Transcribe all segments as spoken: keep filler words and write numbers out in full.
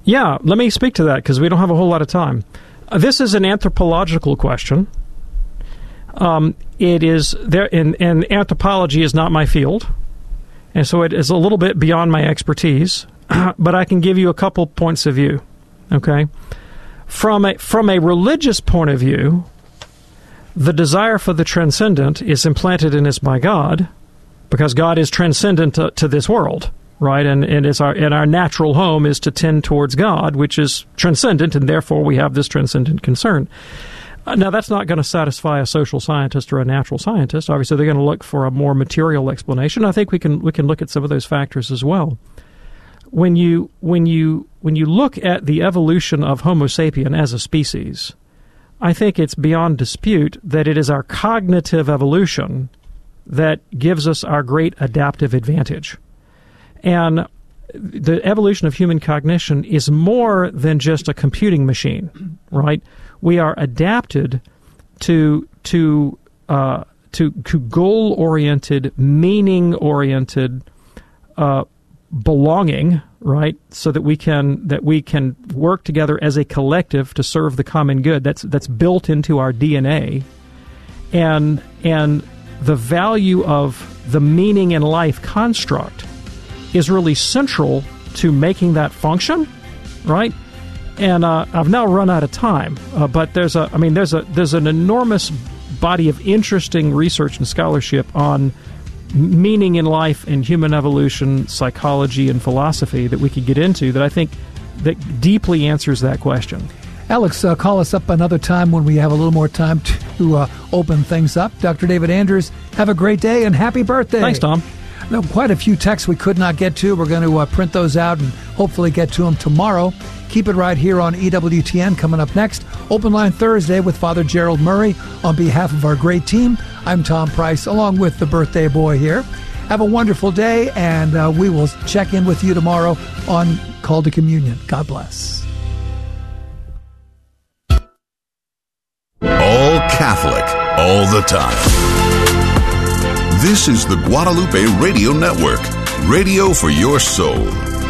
Yeah, let me speak to that because we don't have a whole lot of time. Uh, this is an anthropological question. Um, it is there, and, and anthropology is not my field, and so it is a little bit beyond my expertise. But I can give you a couple points of view. Okay, from a from a religious point of view, the desire for the transcendent is implanted in us by God, because God is transcendent to, to this world, right? And and is our and our natural home is to tend towards God, which is transcendent, and therefore we have this transcendent concern. Uh, now, that's not going to satisfy a social scientist or a natural scientist. Obviously, they're going to look for a more material explanation. I think we can we can look at some of those factors as well. When you when you when you look at the evolution of Homo sapien as a species, I think it's beyond dispute that it is our cognitive evolution that gives us our great adaptive advantage. And the evolution of human cognition is more than just a computing machine, right? We are adapted to to uh, to, to goal-oriented, meaning-oriented uh, belonging, right? So that we can that we can work together as a collective to serve the common good. That's that's built into our D N A, and and the value of the meaning in life construct is really central to making that function, right? And uh, I've now run out of time, uh, but there's a, I mean, there's a, there's an enormous body of interesting research and scholarship on meaning in life and human evolution, psychology, and philosophy that we could get into that I think that deeply answers that question. Alex, uh, call us up another time when we have a little more time to uh, open things up. Doctor David Anders, have a great day and happy birthday. Thanks, Tom. Now, quite a few texts we could not get to. We're going to uh, print those out and hopefully get to them tomorrow. Keep it right here on E W T N. Coming up next, Open Line Thursday with Father Gerald Murray. On behalf of our great team, I'm Tom Price, along with the birthday boy here. Have a wonderful day, and uh, we will check in with you tomorrow on Call to Communion. God bless. All Catholic, all the time. This is the Guadalupe Radio Network, radio for your soul.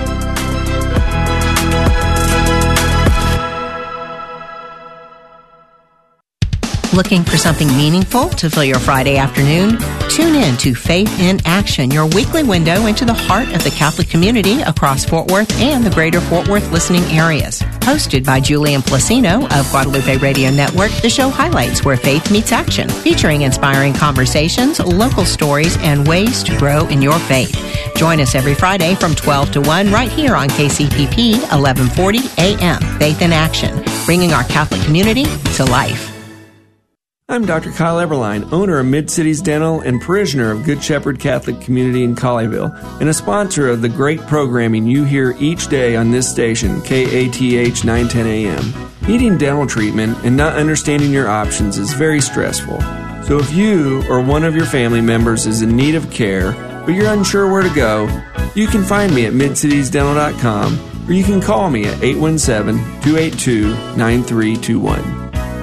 Looking for something meaningful to fill your Friday afternoon? Tune in to Faith in Action, your weekly window into the heart of the Catholic community across Fort Worth and the greater Fort Worth listening areas. Hosted by Julian Placino of Guadalupe Radio Network, the show highlights where faith meets action, featuring inspiring conversations, local stories, and ways to grow in your faith. Join us every Friday from twelve to one right here on K C P P eleven forty A M. Faith in Action, bringing our Catholic community to life. I'm Doctor Kyle Eberline, owner of Mid-Cities Dental and parishioner of Good Shepherd Catholic Community in Colleyville, and a sponsor of the great programming you hear each day on this station, K A T H nine ten A M. Needing dental treatment and not understanding your options is very stressful. So if you or one of your family members is in need of care, but you're unsure where to go, you can find me at mid cities dental dot com, or you can call me at eight one seven, two eight two, nine three two one.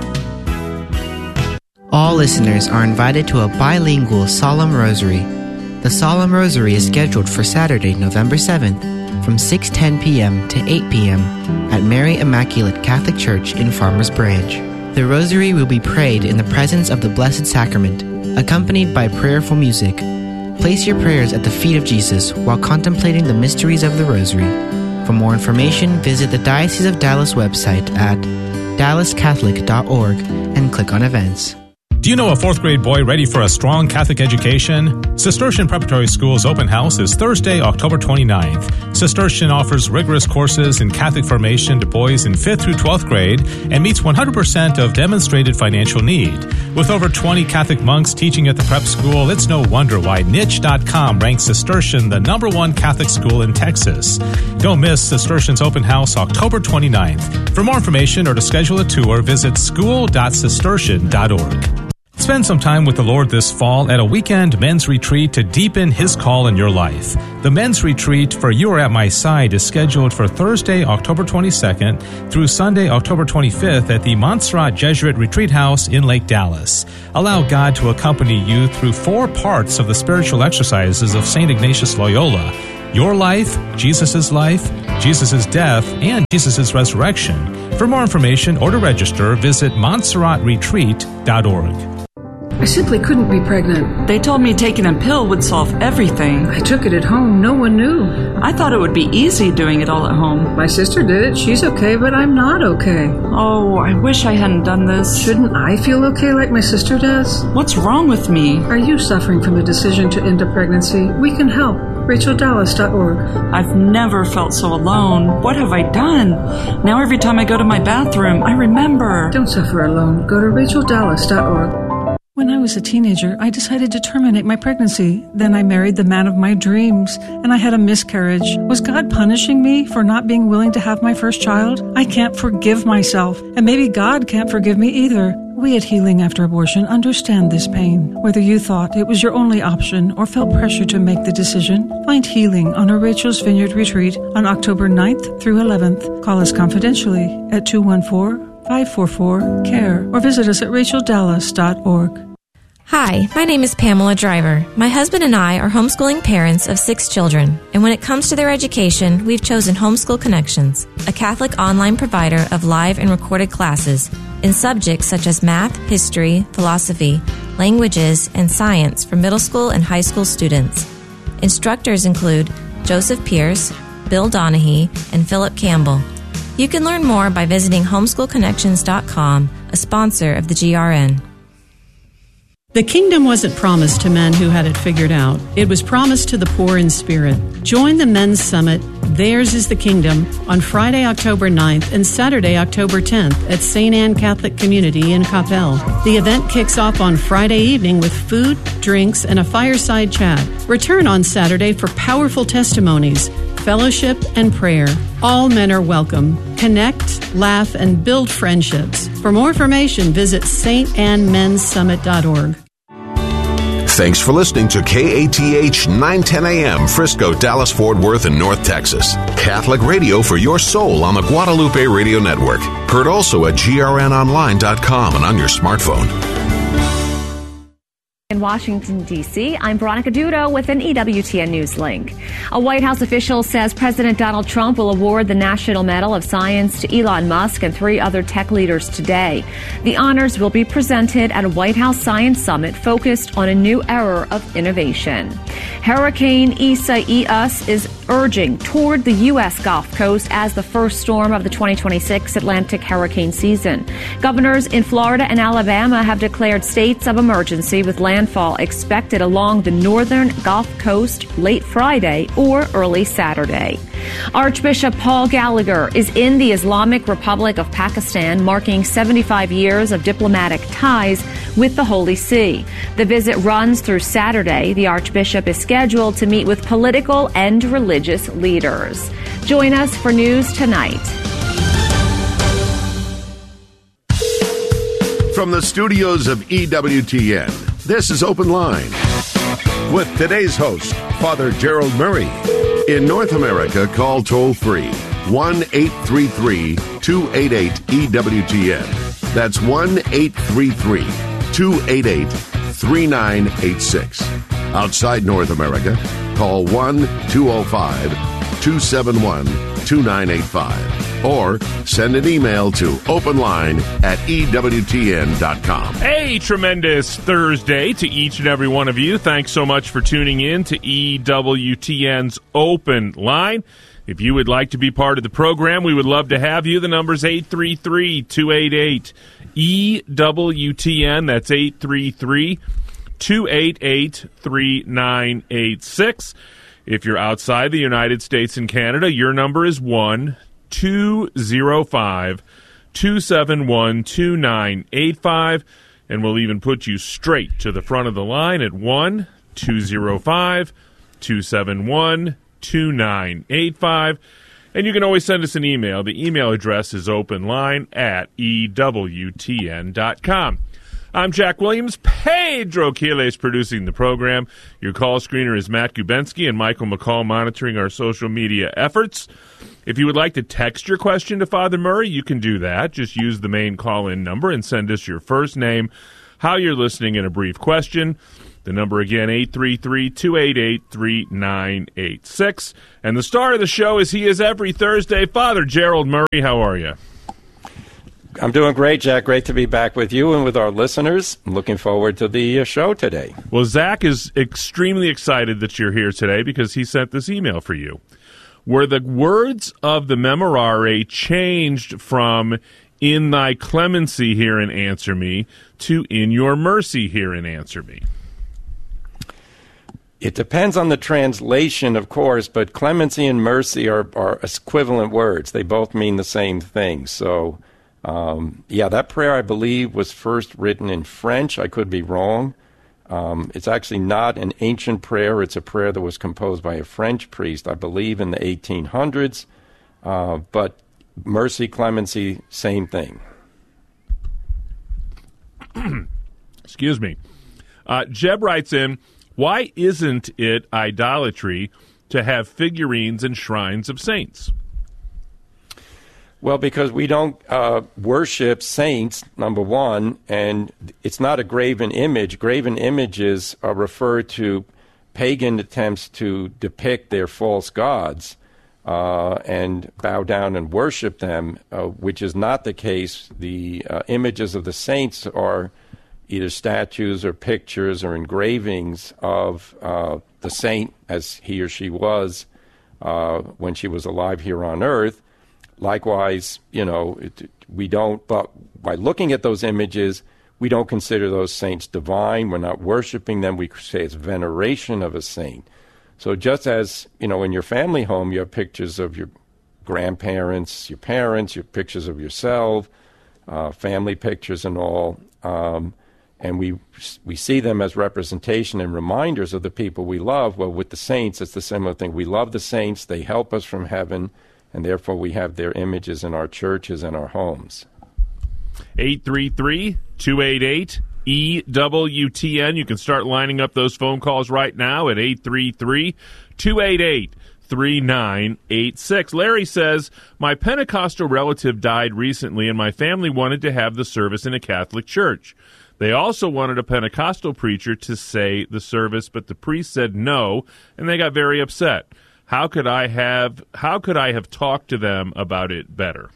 All listeners are invited to a bilingual Solemn Rosary. The Solemn Rosary is scheduled for Saturday, November seventh, from six ten p.m. to eight p.m. at Mary Immaculate Catholic Church in Farmers Branch. The Rosary will be prayed in the presence of the Blessed Sacrament, accompanied by prayerful music. Place your prayers at the feet of Jesus while contemplating the mysteries of the Rosary. For more information, visit the Diocese of Dallas website at dallas catholic dot org and click on Events. Do you know a fourth grade boy ready for a strong Catholic education? Cistercian Preparatory School's open house is Thursday, October twenty-ninth. Cistercian offers rigorous courses in Catholic formation to boys in fifth through twelfth grade and meets one hundred percent of demonstrated financial need. With over twenty Catholic monks teaching at the prep school, it's no wonder why niche dot com ranks Cistercian the number one Catholic school in Texas. Don't miss Cistercian's open house October twenty-ninth. For more information or to schedule a tour, visit school dot cistercian dot org. Spend some time with the Lord this fall at a weekend men's retreat to deepen His call in your life. The men's retreat for You Are At My Side is scheduled for Thursday, October twenty-second through Sunday, October twenty-fifth at the Montserrat Jesuit Retreat House in Lake Dallas. Allow God to accompany you through four parts of the spiritual exercises of Saint Ignatius Loyola: your life, Jesus' life, Jesus' death and Jesus' resurrection. For more information or to register, visit montserrat retreat dot org. I simply couldn't be pregnant. They told me taking a pill would solve everything. I took it at home. No one knew. I thought it would be easy doing it all at home. My sister did it. She's okay, but I'm not okay. Oh, I wish I hadn't done this. Shouldn't I feel okay like my sister does? What's wrong with me? Are you suffering from a decision to end a pregnancy? We can help. Rachel Dallas dot org. I've never felt so alone. What have I done? Now every time I go to my bathroom, I remember. Don't suffer alone. Go to Rachel Dallas dot org. When I was a teenager, I decided to terminate my pregnancy. Then I married the man of my dreams, and I had a miscarriage. Was God punishing me for not being willing to have my first child? I can't forgive myself, and maybe God can't forgive me either. We at Healing After Abortion understand this pain. Whether you thought it was your only option or felt pressure to make the decision, find healing on a Rachel's Vineyard retreat on October ninth through eleventh. Call us confidentially at two one four, five four four, C A R E or visit us at Rachel Dallas dot org. Hi, my name is Pamela Driver. My husband and I are homeschooling parents of six children, and when it comes to their education, we've chosen Homeschool Connections, a Catholic online provider of live and recorded classes in subjects such as math, history, philosophy, languages, and science for middle school and high school students. Instructors include Joseph Pierce, Bill Donahue, and Philip Campbell. You can learn more by visiting homeschool connections dot com, a sponsor of the G R N. The kingdom wasn't promised to men who had it figured out. It was promised to the poor in spirit. Join the Men's Summit, Theirs is the Kingdom, on Friday, October ninth and Saturday, October tenth at Saint Anne Catholic Community in Coppell. The event kicks off on Friday evening with food, drinks, and a fireside chat. Return on Saturday for powerful testimonies, fellowship, and prayer. All men are welcome. Connect, laugh, and build friendships. For more information, visit saint anne men's summit dot org. Thanks for listening to K A T H nine ten A M, Frisco, Dallas, Fort Worth, and North Texas. Catholic radio for your soul on the Guadalupe Radio Network. Heard also at G R N online dot com and on your smartphone. In Washington, D C, I'm Veronica Dudo with an E W T N News link. A White House official says President Donald Trump will award the National Medal of Science to Elon Musk and three other tech leaders today. The honors will be presented at a White House Science Summit focused on a new era of innovation. Hurricane Isaias is urging toward the U S Gulf Coast as the first storm of the twenty twenty-six Atlantic hurricane season. Governors in Florida and Alabama have declared states of emergency with landfall expected along the northern Gulf Coast late Friday or early Saturday. Archbishop Paul Gallagher is in the Islamic Republic of Pakistan, marking seventy-five years of diplomatic ties with the Holy See. The visit runs through Saturday. The Archbishop is scheduled to meet with political and religious leaders. Join us for News Tonight. From the studios of E W T N, this is Open Line with today's host, Father Gerald Murray. In North America, call toll-free one eight three three, two eight eight, E W T N. That's one eight three three, two eight eight, three nine eight six. Outside North America, call one two oh five, two seven one, two nine eight five or send an email to openline at E W T N dot com. A tremendous Thursday to each and every one of you. Thanks so much for tuning in to E W T N's Open Line. If you would like to be part of the program, we would love to have you. The number's eight three three, two eight eight, E W T N. That's eight three three, two eight eight, three nine eight six. If you're outside the United States and Canada, your number is one two zero five, two seven one, two nine eight five, and we'll even put you straight to the front of the line at one two zero five, two seven one, two nine eight five. And you can always send us an email. The email address is openline at E W T N dot com. I'm Jack Williams. Pedro Quiles producing the program. Your call screener is Matt Gubensky and Michael McCall monitoring our social media efforts. If you would like to text your question to Father Murray, you can do that. Just use the main call-in number and send us your first name, how you're listening, and a brief question. The number again, eight three three, two eight eight, three nine eight six. And the star of the show, as he is every Thursday, Father Gerald Murray. How are you? I'm doing great, Jack. Great to be back with you and with our listeners. I'm looking forward to the uh, show today. Well, Zach is extremely excited that you're here today because he sent this email for you. Were the words of the Memorare changed from "in thy clemency hear and answer me" to "in your mercy hear and answer me"? It depends on the translation, of course, but clemency and mercy are, are equivalent words. They both mean the same thing. So... Um, yeah, that prayer, I believe, was first written in French. I could be wrong. Um, it's actually not an ancient prayer. It's a prayer that was composed by a French priest, I believe, in the eighteen hundreds. Uh, but mercy, clemency, same thing. Excuse me. Uh, Jeb writes in, why isn't it idolatry to have figurines and shrines of saints? Well, because we don't uh, worship saints, number one, and it's not a graven image. Graven images uh, refer to pagan attempts to depict their false gods uh, and bow down and worship them, uh, which is not the case. The uh, images of the saints are either statues or pictures or engravings of uh, the saint as he or she was uh, when she was alive here on earth. Likewise, you know, it, we don't, but by looking at those images, we don't consider those saints divine. We're not worshiping them. We say it's veneration of a saint. So just as, you know, in your family home, you have pictures of your grandparents, your parents, your pictures of yourself, uh, family pictures and all, um, and we we see them as representation and reminders of the people we love. Well, with the saints, it's the similar thing. We love the saints. They help us from heaven. And therefore, we have their images in our churches and our homes. eight three three, two eight eight, E W T N. You can start lining up those phone calls right now at eight three three, two eight eight, three nine eight six. Larry says, my Pentecostal relative died recently, and my family wanted to have the service in a Catholic church. They also wanted a Pentecostal preacher to say the service, but the priest said no, and they got very upset. How could I have how could I have talked to them about it better?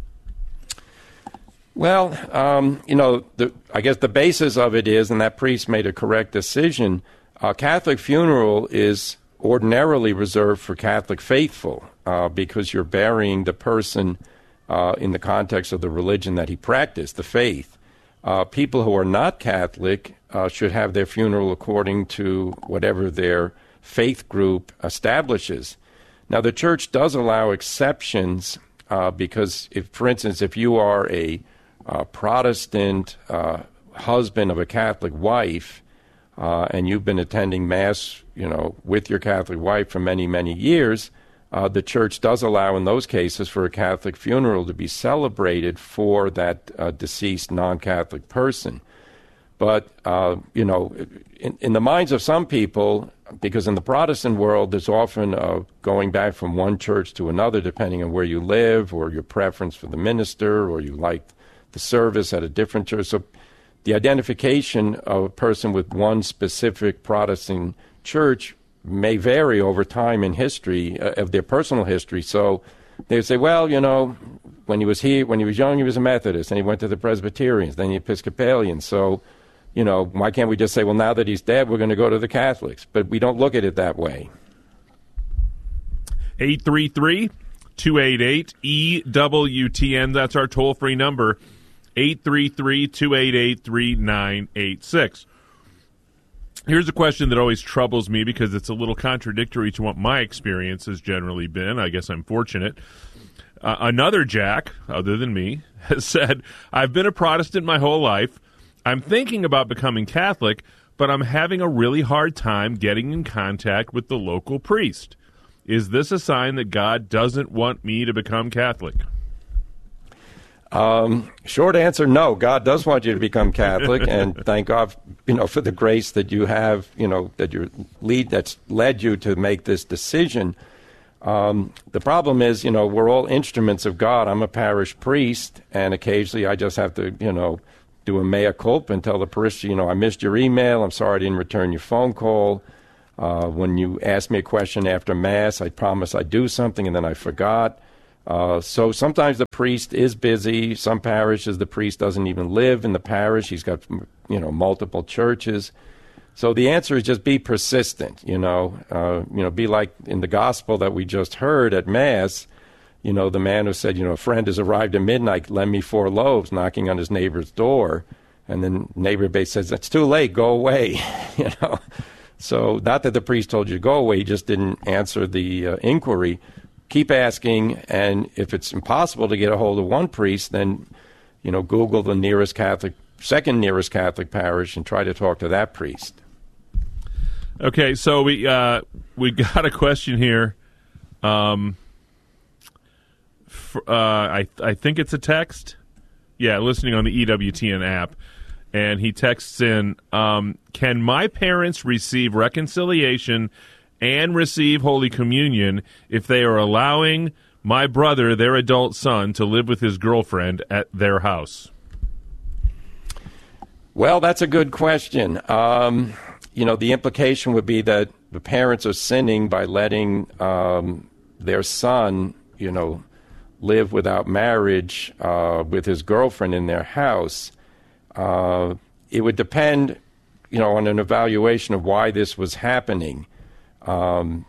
Well, um, you know, the, I guess the basis of it is, and that priest made a correct decision, a Catholic funeral is ordinarily reserved for Catholic faithful uh, because you're burying the person uh, in the context of the religion that he practiced, the faith. Uh, people who are not Catholic uh, should have their funeral according to whatever their faith group establishes. Now, the church does allow exceptions uh, because, if, for instance, if you are a uh, Protestant uh, husband of a Catholic wife uh, and you've been attending Mass, you know, with your Catholic wife for many, many years, uh, the church does allow in those cases for a Catholic funeral to be celebrated for that uh, deceased non-Catholic person. But, uh, you know, in, in the minds of some people, because in the Protestant world, there's often uh, going back from one church to another, depending on where you live or your preference for the minister or you like the service at a different church. So the identification of a person with one specific Protestant church may vary over time in history, uh, of their personal history. So they say, well, you know, when he was here, when he was young, he was a Methodist, and he went to the Presbyterians, then the Episcopalians. So, you know, why can't we just say, well, now that he's dead, we're going to go to the Catholics? But we don't look at it that way. eight three three, two eight eight, E W T N. That's our toll-free number, eight three three, two eight eight, three nine eight six. Here's a question that always troubles me because it's a little contradictory to what my experience has generally been. I guess I'm fortunate. Uh, another Jack, other than me, has said, I've been a Protestant my whole life. I'm thinking about becoming Catholic, but I'm having a really hard time getting in contact with the local priest. Is this a sign that God doesn't want me to become Catholic? Um, short answer, no. God does want you to become Catholic, and thank God, you know, for the grace that you have, you know, that your lead that's led you to make this decision. Um, the problem is, you know, we're all instruments of God. I'm a parish priest, and occasionally I just have to, you know, do a mea culpa and tell the parishioner, you know, I missed your email. I'm sorry I didn't return your phone call. Uh, when you asked me a question after Mass, I promised I'd do something, and then I forgot. Uh, so sometimes the priest is busy. Some parishes, the priest doesn't even live in the parish. He's got, you know, multiple churches. So the answer is just be persistent, you know. Uh, you know, be like in the gospel that we just heard at Mass. You know, the man who said, you know, a friend has arrived at midnight, lend me four loaves, knocking on his neighbor's door. And then neighbor base says, it's too late, go away, you know. So not that the priest told you to go away, he just didn't answer the uh, inquiry. Keep asking, and if it's impossible to get a hold of one priest, then, you know, Google the nearest Catholic, second nearest Catholic parish and try to talk to that priest. Okay, so we uh, we got a question here. Um Uh, I I think it's a text. Yeah, listening on the E W T N app. And he texts in, um, can my parents receive reconciliation and receive Holy Communion if they are allowing my brother, their adult son, to live with his girlfriend at their house? Well, that's a good question. Um, you know, the implication would be that the parents are sinning by letting um, their son, you know, live without marriage uh, with his girlfriend in their house. Uh, it would depend, you know, on an evaluation of why this was happening. Um,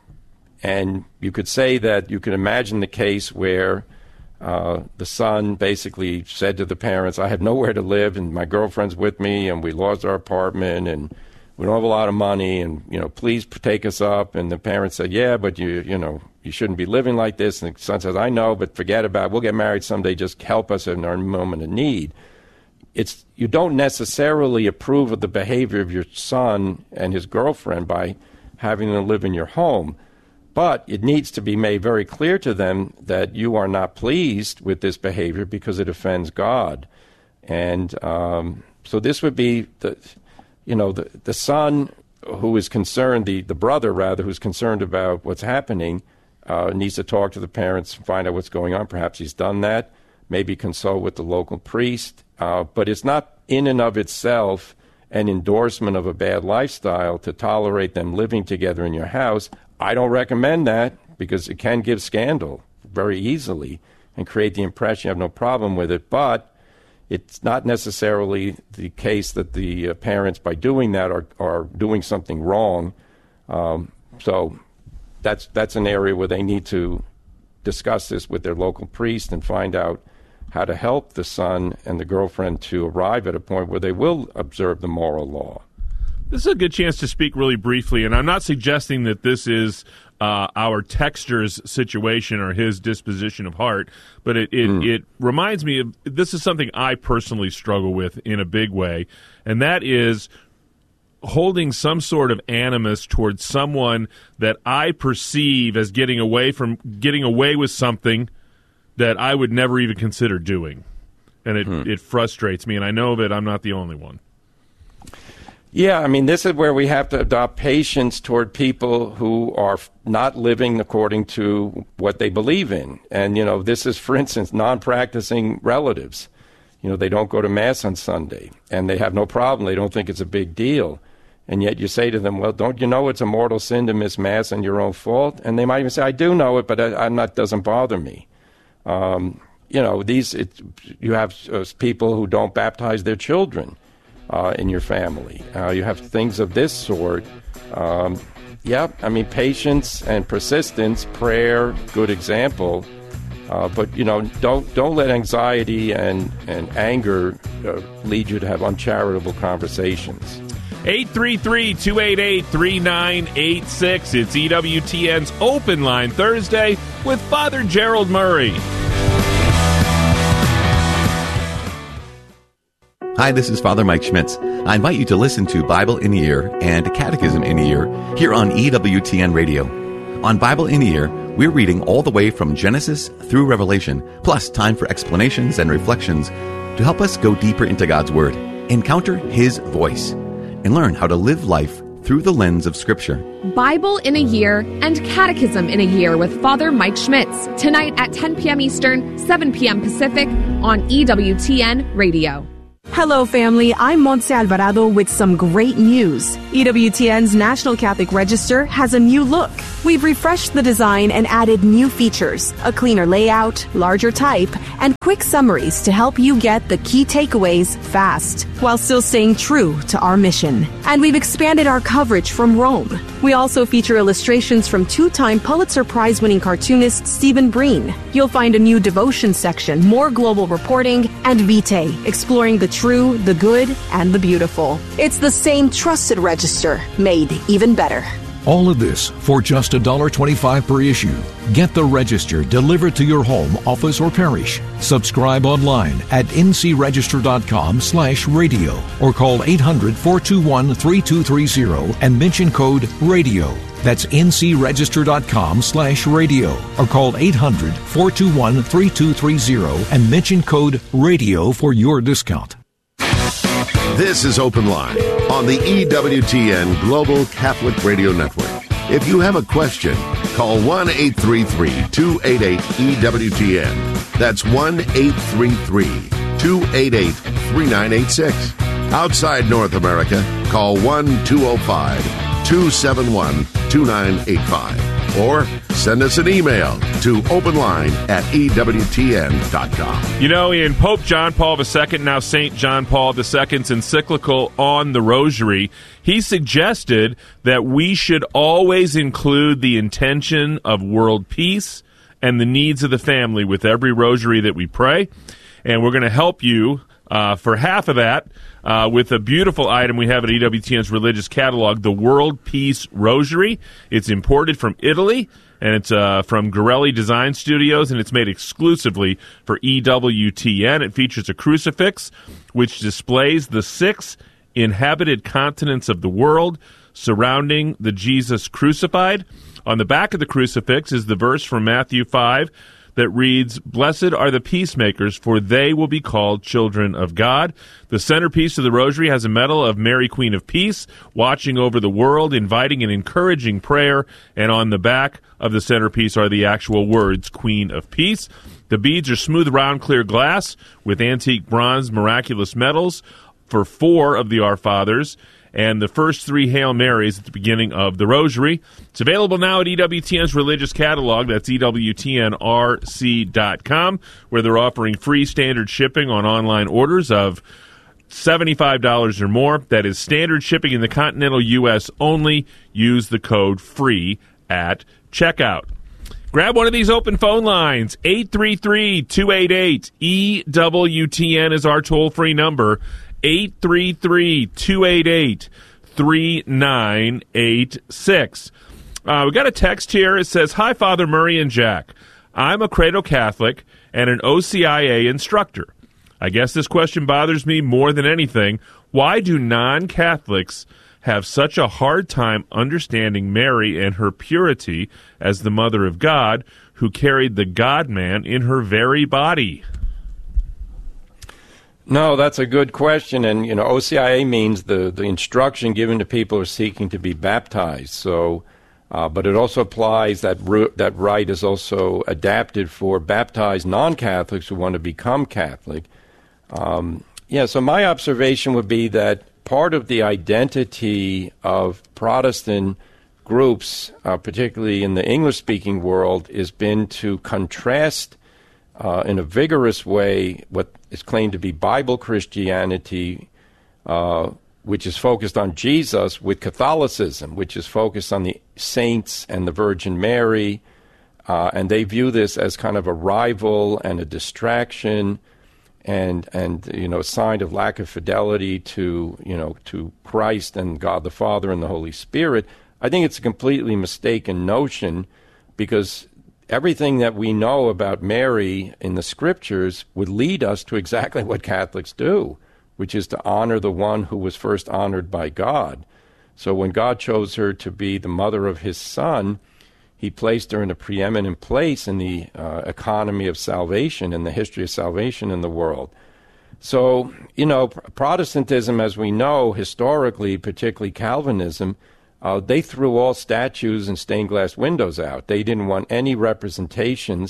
and you could say that you could imagine the case where uh, the son basically said to the parents, I have nowhere to live and my girlfriend's with me and we lost our apartment and we don't have a lot of money and, you know, please take us up. And the parents said, yeah, but you, you know, you shouldn't be living like this. And the son says, I know, but forget about it. We'll get married someday. Just help us in our moment of need. It's you don't necessarily approve of the behavior of your son and his girlfriend by having them live in your home. But it needs to be made very clear to them that you are not pleased with this behavior because it offends God. And um, so this would be, the, you know, the, the son who is concerned, the, the brother, rather, who's concerned about what's happening, uh, needs to talk to the parents and find out what's going on. Perhaps he's done that. Maybe consult with the local priest. Uh, but it's not in and of itself an endorsement of a bad lifestyle to tolerate them living together in your house. I don't recommend that because it can give scandal very easily and create the impression you have no problem with it. But it's not necessarily the case that the uh, parents, by doing that, are, are doing something wrong. Um, so that's that's an area where they need to discuss this with their local priest and find out how to help the son and the girlfriend to arrive at a point where they will observe the moral law. This is a good chance to speak really briefly, and I'm not suggesting that this is uh, our texter's situation or his disposition of heart, but it, it, mm. it reminds me of, this is something I personally struggle with in a big way, and that is holding some sort of animus towards someone that I perceive as getting away from getting away with something that I would never even consider doing. And it, hmm. it frustrates me, and I know that I'm not the only one. Yeah, I mean, this is where we have to adopt patience toward people who are f- not living according to what they believe in. And, you know, this is, for instance, non-practicing relatives. You know, they don't go to Mass on Sunday, and they have no problem. They don't think it's a big deal. And yet you say to them, well, don't you know it's a mortal sin to miss Mass and your own fault? And they might even say, I do know it, but I, I'm not, doesn't bother me. Um, you know, these it, you have uh, people who don't baptize their children uh, in your family. Uh, you have things of this sort. Um, yeah, I mean, patience and persistence, prayer, good example. Uh, but, you know, don't don't let anxiety and, and anger uh, lead you to have uncharitable conversations. eight three three, two eight eight, three nine eight six. It's E W T N's Open Line Thursday with Father Gerald Murray. Hi, this is Father Mike Schmitz. I invite you to listen to Bible in a Year and Catechism in a Year here on E W T N Radio. On Bible in a Year, we're reading all the way from Genesis through Revelation, plus time for explanations and reflections to help us go deeper into God's Word, encounter His voice, and learn how to live life through the lens of Scripture. Bible in a Year and Catechism in a Year with Father Mike Schmitz, tonight at ten p.m. Eastern, seven p.m. Pacific on E W T N Radio. Hello, family. I'm Montse Alvarado with some great news. E W T N's National Catholic Register has a new look. We've refreshed the design and added new features, a cleaner layout, larger type, and quick summaries to help you get the key takeaways fast, while still staying true to our mission. And we've expanded our coverage from Rome. We also feature illustrations from two-time Pulitzer Prize-winning cartoonist Stephen Breen. You'll find a new devotion section, more global reporting, and Vitae, exploring the true, the good, and the beautiful. It's the same trusted register, made even better. All of this for just one dollar twenty-five per issue. Get the Register delivered to your home, office, or parish. Subscribe online at ncregister.com slash radio or call eight hundred, four two one, three two three zero and mention code RADIO. That's ncregister.com slash radio or call eight hundred, four two one, three two three zero and mention code RADIO for your discount. This is Open Line on the E W T N Global Catholic Radio Network. If you have a question, call one eight three three, two eight eight, E W T N. That's one eight three three, two eight eight, three nine eight six. Outside North America, call one two zero five, two seven one, two nine eight five. Or send us an email to openline at E W T N dot com. You know, in Pope John Paul the Second, now Saint John Paul the Second's encyclical on the Rosary, he suggested that we should always include the intention of world peace and the needs of the family with every rosary that we pray. And we're going to help you uh, for half of that uh, with a beautiful item we have at E W T N's religious catalog, the World Peace Rosary. It's imported from Italy, and it's uh, from Gorelli Design Studios, and it's made exclusively for E W T N. It features a crucifix which displays the six inhabited continents of the world surrounding the Jesus crucified. On the back of the crucifix is the verse from Matthew five that reads, "Blessed are the peacemakers, for they will be called children of God." The centerpiece of the rosary has a medal of Mary, Queen of Peace, watching over the world, inviting and encouraging prayer, and on the back of the centerpiece are the actual words, Queen of Peace. The beads are smooth, round, clear glass with antique bronze miraculous medals for four of the Our Fathers, and the first three Hail Marys at the beginning of the Rosary. It's available now at E W T N's religious catalog. That's E W T N R C dot com, where they're offering free standard shipping on online orders of seventy-five dollars or more. That is standard shipping in the continental U S only. Use the code FREE at checkout. Grab one of these open phone lines. eight three three, two eight eight, E W T N is our toll-free number. eight three three, two eight eight, three nine eight six. Uh, we got a text here. It says, "Hi, Father Murray and Jack. I'm a Credo Catholic and an O C I A instructor. I guess this question bothers me more than anything. Why do non-Catholics have such a hard time understanding Mary and her purity as the Mother of God, who carried the God-man in her very body?" No, that's a good question. And, you know, O C I A means the, the instruction given to people who are seeking to be baptized. So, uh, but it also applies that ru- that rite is also adapted for baptized non-Catholics who want to become Catholic. Um, yeah, so my observation would be that part of the identity of Protestant groups, uh, particularly in the English-speaking world, has been to contrast Uh, in a vigorous way what is claimed to be Bible Christianity, uh, which is focused on Jesus, with Catholicism, which is focused on the saints and the Virgin Mary, uh, and they view this as kind of a rival and a distraction, and and you know a sign of lack of fidelity to you know to Christ and God the Father and the Holy Spirit. I think it's a completely mistaken notion, because everything that we know about Mary in the Scriptures would lead us to exactly what Catholics do, which is to honor the one who was first honored by God. So when God chose her to be the mother of his Son, he placed her in a preeminent place in the uh, economy of salvation, in the history of salvation in the world. So, you know, Protestantism, as we know, historically, particularly Calvinism, Uh, they threw all statues and stained glass windows out. They didn't want any representations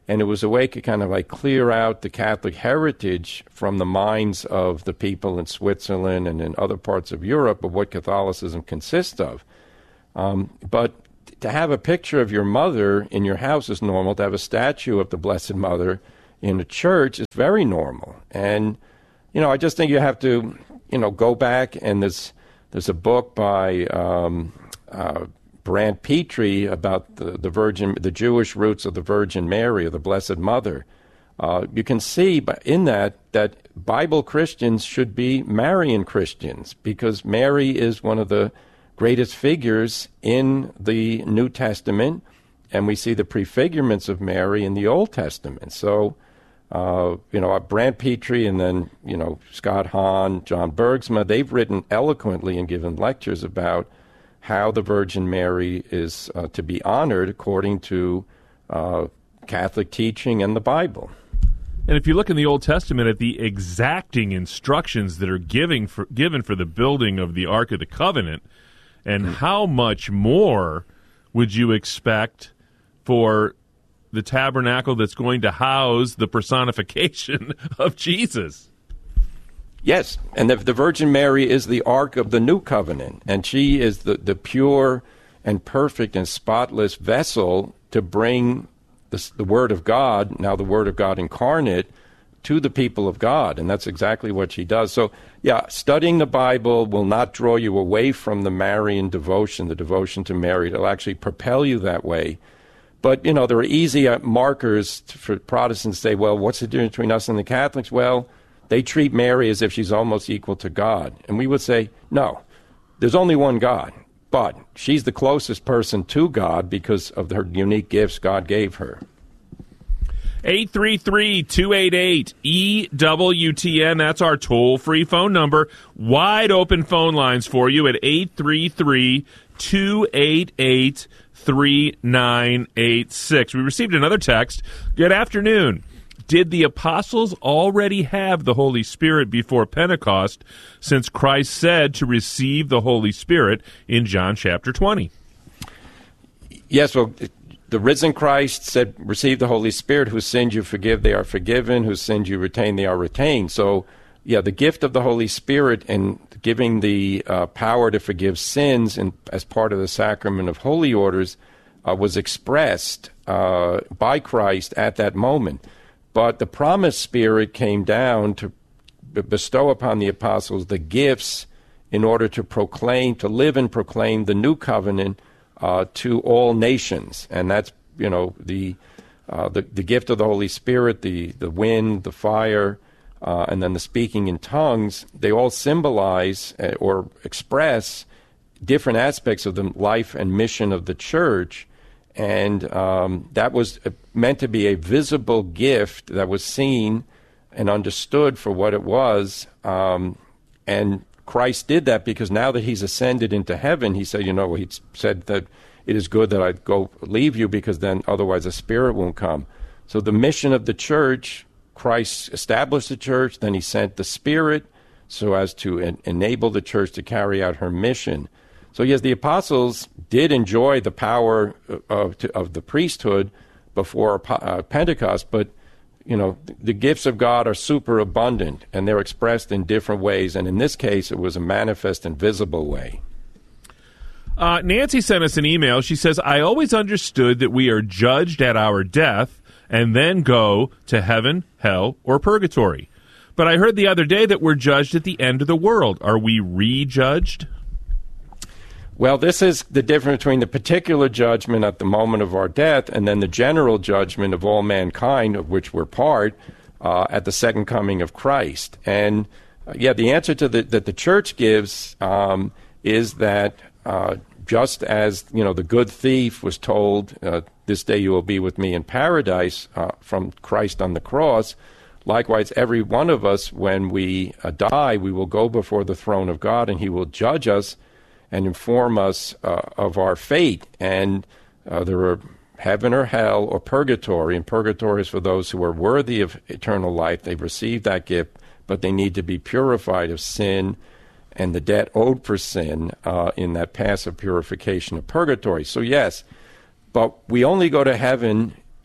And it was a way to kind of like clear out the Catholic heritage from the minds of the people in Switzerland and in other parts of Europe of what Catholicism consists of. Um, but to have a picture of your mother in your house is normal. To have a statue of the Blessed Mother in a church is very normal. And, you know, I just think you have to, you know, go back, and there's, there's a book by um, uh, Brant Petrie about the, the Virgin, the Jewish roots of the Virgin Mary, or the Blessed Mother. Uh, you can see in that that Bible Christians should be Marian Christians, because Mary is one of the greatest figures in the New Testament, and we see the prefigurements of Mary in the Old Testament. So, uh, you know, Brant Petrie and then, you know, Scott Hahn, John Bergsma, they've written eloquently and given lectures about how the Virgin Mary is uh, to be honored according to uh, Catholic teaching and the Bible. And if you look in the Old Testament at the exacting instructions that are giving for, given for the building of the Ark of the Covenant, and how much more would you expect for the tabernacle that's going to house the personification of Jesus? Yes, and the, the Virgin Mary is the Ark of the New Covenant, and she is the, the pure and perfect and spotless vessel to bring the, the Word of God, now the Word of God incarnate, to the people of God, and that's exactly what she does. So, yeah, studying the Bible will not draw you away from the Marian devotion, the devotion to Mary. It'll actually propel you that way. But, you know, there are easy markers for Protestants to say, well, what's the difference between us and the Catholics? Well, they treat Mary as if she's almost equal to God. And we would say, no, there's only one God, but she's the closest person to God because of her unique gifts God gave her. eight three three, two eight eight, E W T N. That's our toll-free phone number. Wide open phone lines for you at eight three three, two eight eight, three nine eight six. We received another text. Good afternoon. Did the apostles already have the Holy Spirit before Pentecost, since Christ said to receive the Holy Spirit in John chapter twenty? Yes, well, the risen Christ said, receive the Holy Spirit. Whose sins you forgive, they are forgiven. Whose sins you retain, they are retained. So, yeah, the gift of the Holy Spirit and giving the uh, power to forgive sins in, as part of the sacrament of holy orders uh, was expressed uh, by Christ at that moment. But the promised Spirit came down to b- bestow upon the apostles the gifts in order to proclaim, to live and proclaim the new covenant uh, to all nations. And that's, you know, the, uh, the the gift of the Holy Spirit, the, the wind, the fire, uh, and then the speaking in tongues. They all symbolize uh, or express different aspects of the life and mission of the church. And um, that was meant to be a visible gift that was seen and understood for what it was. Um, and Christ did that because now that he's ascended into heaven, he said, you know, he said that it is good that I go leave you because then otherwise the Spirit won't come. So the mission of the church, Christ established the church, then he sent the Spirit so as to en- enable the church to carry out her mission. So yes, the apostles did enjoy the power of, of the priesthood before uh, Pentecost, but you know the gifts of God are superabundant, and they're expressed in different ways. And in this case, it was a manifest and visible way. Uh, Nancy sent us an email. She says, "I always understood that we are judged at our death and then go to heaven, hell, or purgatory. But I heard the other day that we're judged at the end of the world. Are we rejudged?" Well, this is the difference between the particular judgment at the moment of our death and then the general judgment of all mankind, of which we're part, uh, at the second coming of Christ. And, uh, yeah, the answer to the, that the church gives um, is that uh, just as, you know, the good thief was told, uh, this day you will be with me in paradise uh, from Christ on the cross, likewise, every one of us, when we uh, die, we will go before the throne of God and he will judge us and inform us uh, of our fate. And uh, there are heaven or hell or purgatory, and purgatory is for those who are worthy of eternal life. They've received that gift, but they need to be purified of sin and the debt owed for sin uh, in that passive purification of purgatory. So yes, but we only go to heaven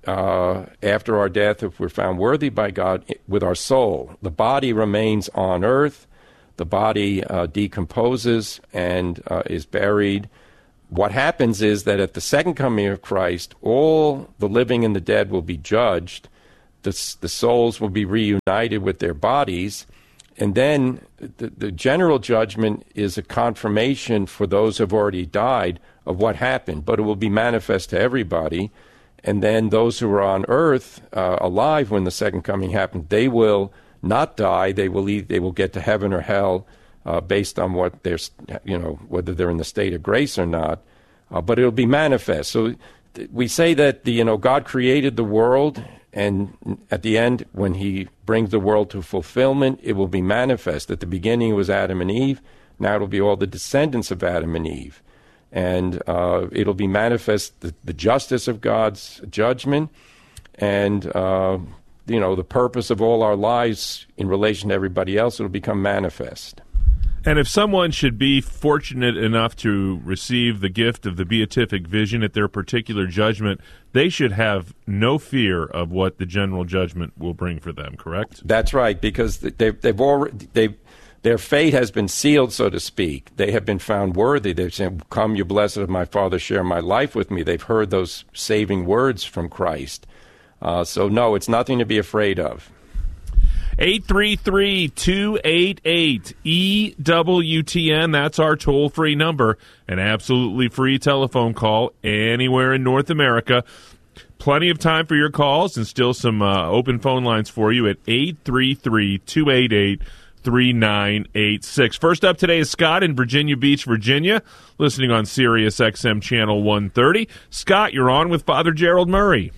uh, after our death, if we're found worthy by God, with our soul. The body remains on earth. The body uh, decomposes and uh, is buried. What happens is that at the second coming of Christ, all the living and the dead will be judged. The, the souls will be reunited with their bodies. And then the, the general judgment is a confirmation for those who have already died of what happened, but it will be manifest to everybody. And then those who are on earth uh, alive when the second coming happens, they will not die. They will either, they will get to heaven or hell uh, based on what they're, you know, whether they're in the state of grace or not. Uh, but it'll be manifest. So th- we say that the, you know, God created the world, and at the end, when He brings the world to fulfillment, it will be manifest. At the beginning, it was Adam and Eve. Now it'll be all the descendants of Adam and Eve. And uh, it'll be manifest the, the justice of God's judgment and, uh, you know, the purpose of all our lives in relation to everybody else. It'll become manifest. And if someone should be fortunate enough to receive the gift of the beatific vision at their particular judgment, they should have no fear of what the general judgment will bring for them, correct? That's right, because they've, they've already... They've, Their fate has been sealed, so to speak. They have been found worthy. They've said, "Come, you blessed of my Father, share my life with me." They've heard those saving words from Christ. Uh, so, no, it's nothing to be afraid of. eight three three, two eight eight, E W T N. That's our toll-free number. An absolutely free telephone call anywhere in North America. Plenty of time for your calls and still some uh, open phone lines for you at eight three three, two eight eight, three nine eight six. First up today is Scott in Virginia Beach, Virginia, listening on Sirius X M Channel one thirty. Scott, you're on with Father Gerald Murray.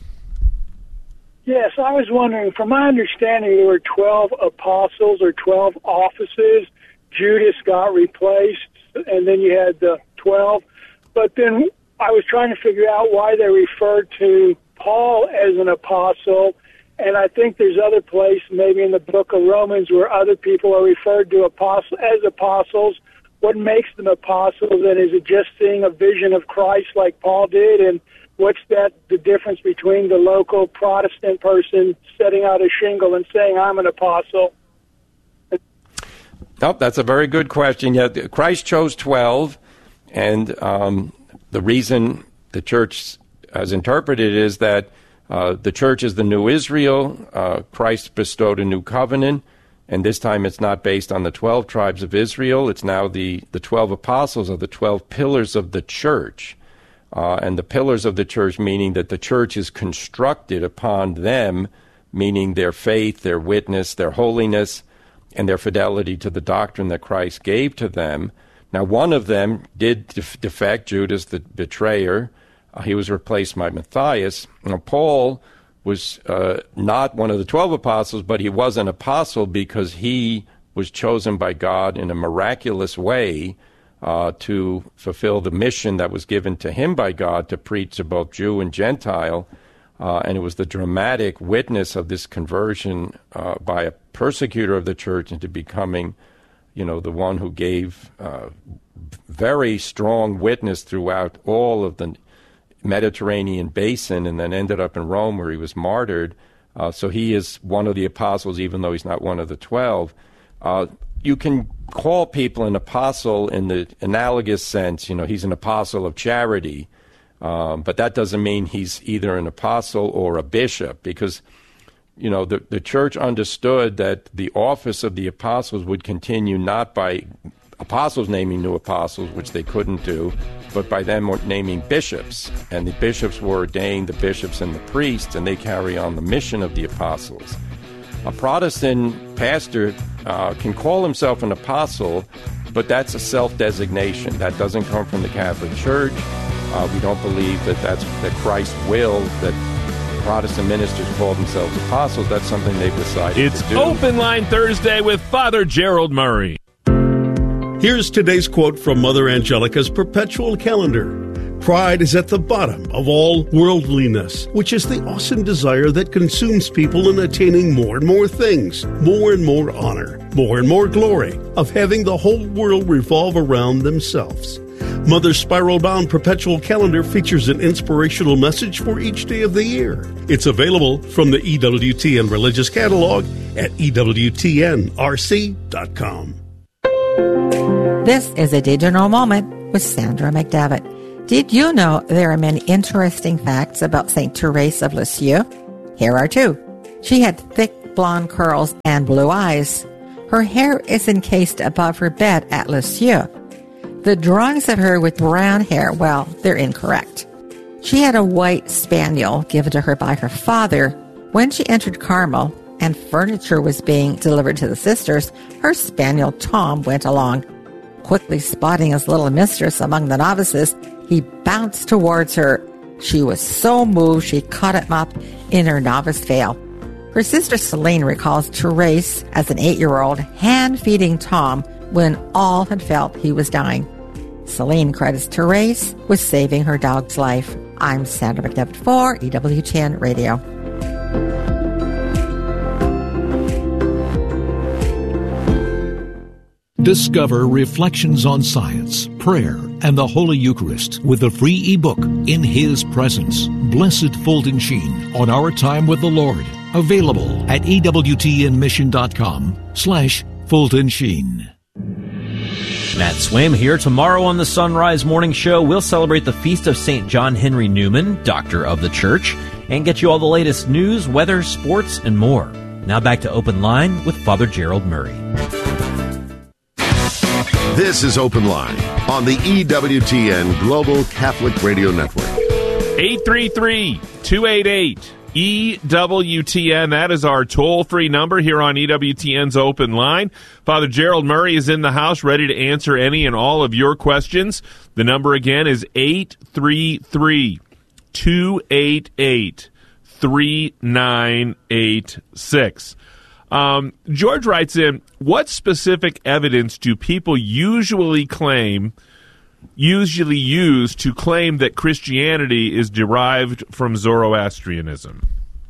Yes, I was wondering, from my understanding, there were twelve apostles or twelve offices. Judas got replaced, and then you had the twelve. But then I was trying to figure out why they referred to Paul as an apostle. And I think there's other places, maybe in the book of Romans, where other people are referred to apostle, as apostles. What makes them apostles? And is it just seeing a vision of Christ like Paul did? And what's that the difference between the local Protestant person setting out a shingle and saying, "I'm an apostle"? Oh, that's a very good question. Yeah, Christ chose twelve, and um, the reason the church has interpreted it is that Uh, the church is the new Israel. Uh, Christ bestowed a new covenant, and this time it's not based on the twelve tribes of Israel. It's now the, the twelve apostles are the twelve pillars of the church. Uh, and the pillars of the church, meaning that the church is constructed upon them, meaning their faith, their witness, their holiness, and their fidelity to the doctrine that Christ gave to them. Now, one of them did def- defect, Judas the betrayer. Uh, he was replaced by Matthias. Now, Paul was uh, not one of the twelve apostles, but he was an apostle because he was chosen by God in a miraculous way uh, to fulfill the mission that was given to him by God to preach to both Jew and Gentile. Uh, and it was the dramatic witness of this conversion uh, by a persecutor of the church into becoming, you know, the one who gave uh, very strong witness throughout all of the Mediterranean basin, and then ended up in Rome where he was martyred. Uh, so he is one of the apostles, even though he's not one of the twelve. Uh, you can call people an apostle in the analogous sense. You know, he's an apostle of charity, um, but that doesn't mean he's either an apostle or a bishop, because, you know, the, the church understood that the office of the apostles would continue not by apostles naming new apostles, which they couldn't do, but by them naming bishops. And the bishops were ordained, the bishops and the priests, and they carry on the mission of the apostles. A Protestant pastor uh, can call himself an apostle, but that's a self-designation. That doesn't come from the Catholic Church. Uh, we don't believe that that's that Christ willed that Protestant ministers call themselves apostles. That's something they've decided it's to do. It's Open Line Thursday with Father Gerald Murray. Here's today's quote from Mother Angelica's perpetual calendar. Pride is at the bottom of all worldliness, which is the awesome desire that consumes people in attaining more and more things, more and more honor, more and more glory, of having the whole world revolve around themselves. Mother's spiral-bound perpetual calendar features an inspirational message for each day of the year. It's available from the E W T N Religious Catalog at E W T N R C dot com. This is a Did You Know moment with Sandra McDevitt. Did you know there are many interesting facts about Saint Therese of Lisieux? Here are two. She had thick blonde curls and blue eyes. Her hair is encased above her bed at Lisieux. The drawings of her with brown hair, well, they're incorrect. She had a white spaniel given to her by her father. When she entered Carmel and furniture was being delivered to the sisters, her spaniel Tom went along. Quickly spotting his little mistress among the novices, he bounced towards her. She was so moved she caught him up in her novice veil. Her sister Celine recalls Therese as an eight-year-old hand-feeding Tom when all had felt he was dying. Celine credits Therese with saving her dog's life. I'm Sandra McDevitt for E W T N Radio. Discover Reflections on Science, Prayer, and the Holy Eucharist with the free ebook In His Presence. Blessed Fulton Sheen on Our Time with the Lord. Available at ewtnmission.com slash Fulton Sheen. Matt Swim here. Tomorrow on the Sunrise Morning Show, we'll celebrate the feast of Saint John Henry Newman, Doctor of the Church, and get you all the latest news, weather, sports, and more. Now back to Open Line with Father Gerald Murray. This is Open Line on the E W T N Global Catholic Radio Network. eight three three, two eight eight, E W T N. That is our toll-free number here on E W T N's Open Line. Father Gerald Murray is in the house ready to answer any and all of your questions. The number again is eight three three, two eight eight, three nine eight six. Um, George writes in, what specific evidence do people usually claim, usually use to claim that Christianity is derived from Zoroastrianism?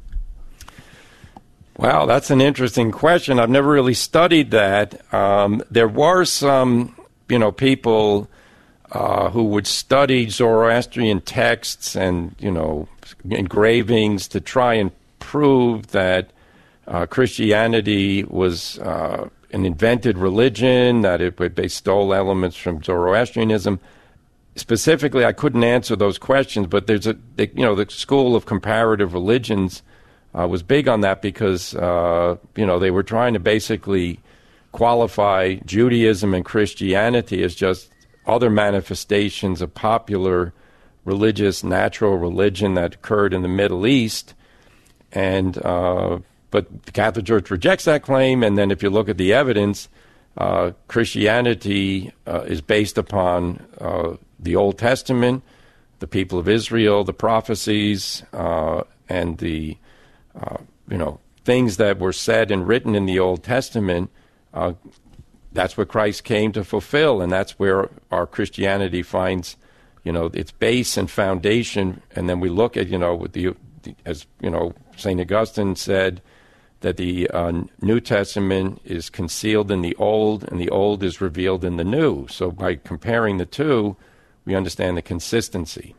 Well, that's an interesting question. I've never really studied that. Um, there were some, you know, people uh, who would study Zoroastrian texts and, you know, engravings to try and prove that Uh, Christianity was uh, an invented religion, that it, they stole elements from Zoroastrianism. Specifically, I couldn't answer those questions, but there's a, they, you know, the school of comparative religions uh, was big on that because, uh, you know, they were trying to basically qualify Judaism and Christianity as just other manifestations of popular religious, natural religion that occurred in the Middle East. And, uh, But the Catholic Church rejects that claim, and then if you look at the evidence, uh, Christianity uh, is based upon uh, the Old Testament, the people of Israel, the prophecies, uh, and the uh, you know things that were said and written in the Old Testament. Uh, that's what Christ came to fulfill, and that's where our Christianity finds, you know, its base and foundation. And then we look at, you know, with the, the as you know, Saint Augustine said, that the uh, New Testament is concealed in the Old, and the Old is revealed in the New. So by comparing the two, we understand the consistency.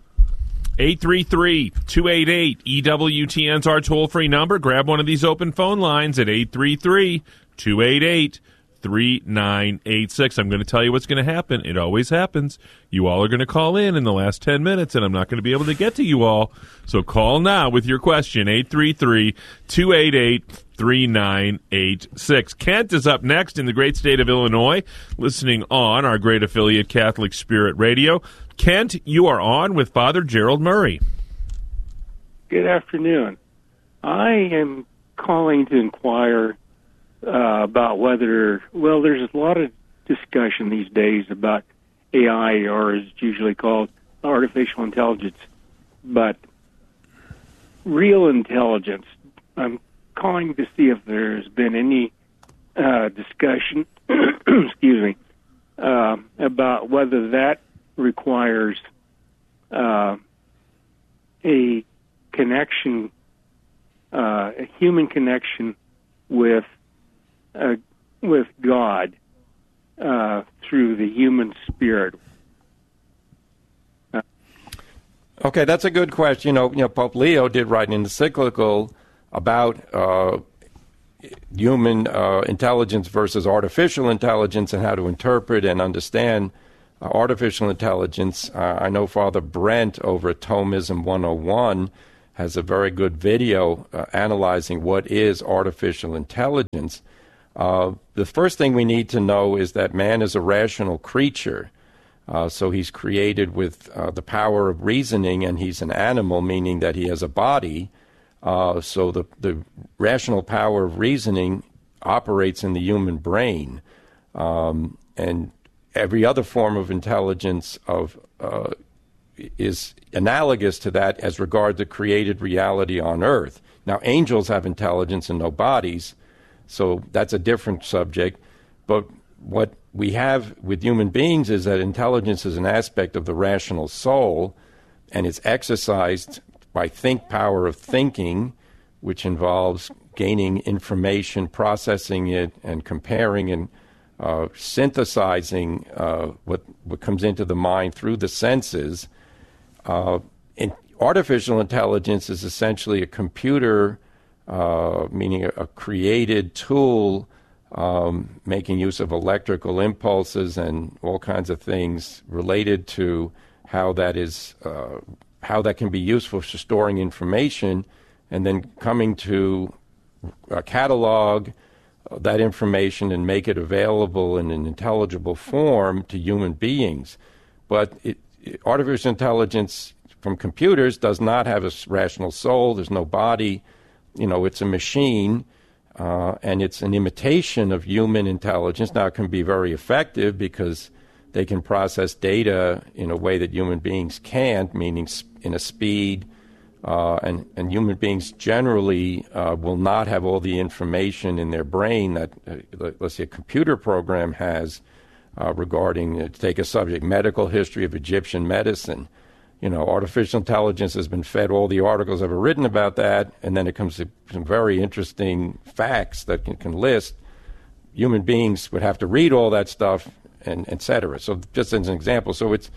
eight three three, two eight eight, E W T N's our toll-free number. Grab one of these open phone lines at eight three three, two eight eight, three nine eight six. I'm going to tell you what's going to happen. It always happens. You all are going to call in in the last ten minutes, and I'm not going to be able to get to you all. So call now with your question, eight three three, two eight eight, three nine eight six. Kent is up next in the great state of Illinois, listening on our great affiliate Catholic Spirit Radio. Kent, you are on with Father Gerald Murray. Good afternoon. I am calling to inquire Uh, about whether, well, there's a lot of discussion these days about A I, or as it's usually called, artificial intelligence. But real intelligence, I'm calling to see if there's been any uh, discussion, excuse me, uh, about whether that requires uh, a connection, uh, a human connection with Uh, with God uh, through the human spirit, Okay, that's a good question. You know, you know Pope Leo did write an encyclical about uh, human uh, intelligence versus artificial intelligence and how to interpret and understand uh, artificial intelligence. Uh, I know Father Brent over at Thomism one oh one has a very good video uh, analyzing what is artificial intelligence. Uh, the first thing we need to know is that man is a rational creature. Uh, so he's created with uh, the power of reasoning, and he's an animal, meaning that he has a body. Uh, so the, the rational power of reasoning operates in the human brain. Um, and every other form of intelligence of uh, is analogous to that as regard to created reality on earth. Now, angels have intelligence and no bodies, so that's a different subject. But what we have with human beings is that intelligence is an aspect of the rational soul, and it's exercised by think power of thinking, which involves gaining information, processing it, and comparing and uh, synthesizing uh, what, what comes into the mind through the senses. Uh, in artificial intelligence is essentially a computer, uh, meaning a, a created tool um, making use of electrical impulses and all kinds of things related to how that is, uh, how that can be useful for storing information, and then coming to uh, catalog that information and make it available in an intelligible form to human beings. But it, artificial intelligence from computers does not have a rational soul. There's no body. You know, it's a machine, uh, and it's an imitation of human intelligence. Now, it can be very effective because they can process data in a way that human beings can't, meaning in a speed, uh, and, and human beings generally uh, will not have all the information in their brain that, uh, let's say, a computer program has. Uh, regarding, uh, to take a subject, medical history of Egyptian medicine. You know, artificial intelligence has been fed all the articles ever written about that, and then it comes to some very interesting facts that can, can list. Human beings would have to read all that stuff, and et cetera. So just as an example, so it's,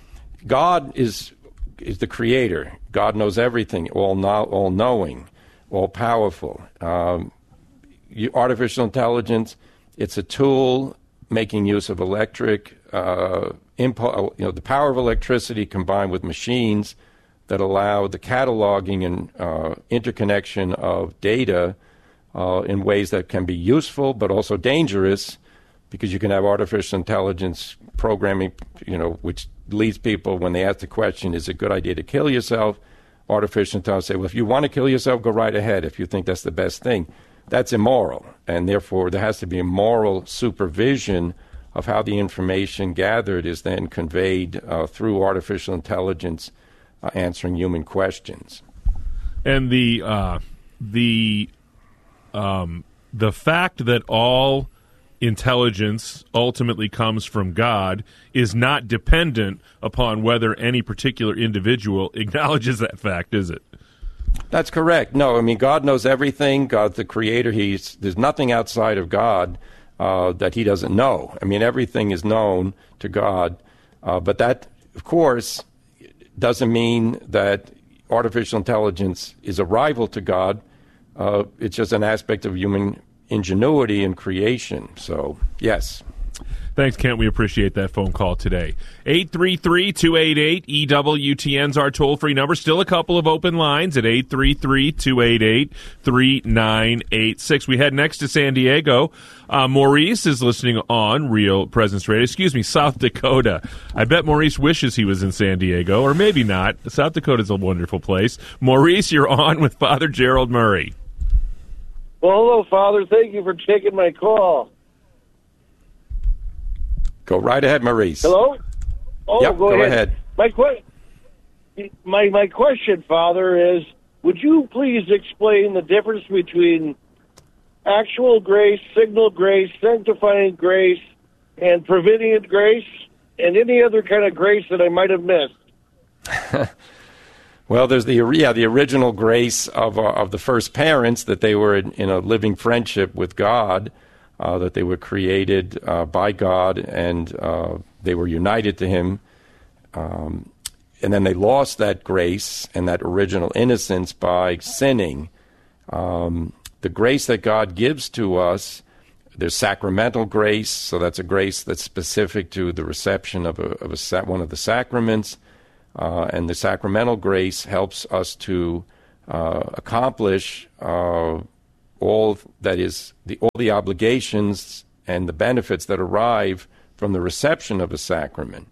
God is is the creator. God knows everything, all know, all knowing, all powerful. Um, you, artificial intelligence, it's a tool making use of electric, uh, impo- you know, the power of electricity combined with machines that allow the cataloging and uh, interconnection of data uh, in ways that can be useful but also dangerous, because you can have artificial intelligence programming, you know, which leads people, when they ask the question, is it a good idea to kill yourself? Artificial intelligence say, well, if you want to kill yourself, go right ahead if you think that's the best thing. That's immoral, and therefore there has to be a moral supervision of how the information gathered is then conveyed uh, through artificial intelligence uh, answering human questions. And the uh, the um, the fact that all intelligence ultimately comes from God is not dependent upon whether any particular individual acknowledges that fact, is it? That's correct. No, I mean, God knows everything. God's the creator. He's there's nothing outside of God uh, that he doesn't know. I mean, everything is known to God. Uh, but that, of course, doesn't mean that artificial intelligence is a rival to God. Uh, it's just an aspect of human ingenuity and creation. So, yes. Thanks, Kent. We appreciate that phone call today. eight three three, two eight eight, E W T N's our toll-free number. Still a couple of open lines at eight three three, two eight eight, three nine eight six. We head next to San Diego. Uh, Maurice is listening on Real Presence Radio. Excuse me, South Dakota. I bet Maurice wishes he was in San Diego, or maybe not. South Dakota is a wonderful place. Maurice, you're on with Father Gerald Murray. Well, hello, Father. Thank you for taking my call. Go right ahead, Maurice. Hello? Oh, yep, go, go ahead. ahead. My, que- my, my question, Father, is would you please explain the difference between actual grace, signal grace, sanctifying grace, and prevenient grace, and any other kind of grace that I might have missed? Well, there's the yeah the original grace of uh, of the first parents, that they were in, in a living friendship with God, uh, that they were created uh, by God, and uh, they were united to Him. Um, and then they lost that grace and that original innocence by sinning. Um, the grace that God gives to us, there's sacramental grace, so that's a grace that's specific to the reception of, a, of a, one of the sacraments, uh, and the sacramental grace helps us to uh, accomplish uh, all that is the, all the obligations and the benefits that arrive from the reception of a sacrament.